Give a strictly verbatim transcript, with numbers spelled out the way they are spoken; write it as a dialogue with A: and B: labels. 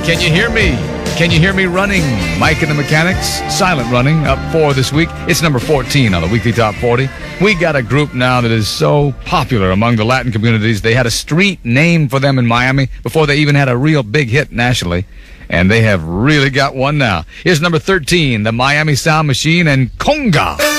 A: Can you hear me? Can you hear me running? Mike and the Mechanics, silent running, up four this week. It's number fourteen on the weekly top forty. We got a group now that is so popular among the Latin communities. They had a street named for them in Miami before they even had a real big hit nationally. And they have really got one now. Here's number thirteen, the Miami Sound Machine and Conga.